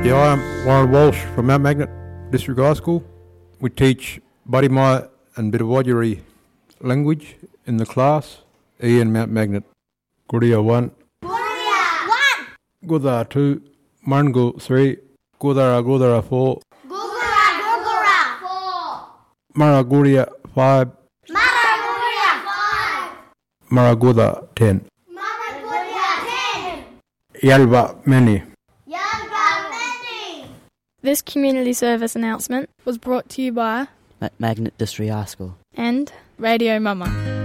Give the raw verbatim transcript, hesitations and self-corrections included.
Yeah, I'm Warren Walsh from Mount Magnet District High School. We teach Budimai and Bidawajiri language in the class, E in Mount Magnet. Guria one. Guria one. Gudara two. Marngu three. Gudara Gudara four. Gugura Gugura four. Maraguria five. Maraguria five. Maraguda ten. Maraguria ten. Yalva many. Yalva many. This community service announcement was brought to you by Magnet District High School and Radio Mama.